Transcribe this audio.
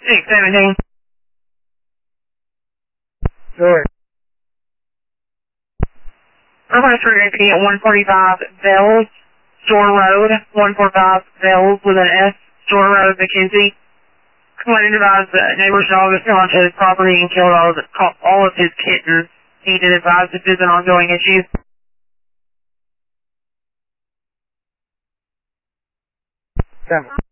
617. Sure. Request for entry at 145 Bells, Store Road, 145 Bells with an S, Store Road, McKenzie. Complainant advised that neighbor's dog has gone to his property and killed all of his kittens. He did advise this is an ongoing issue. 7.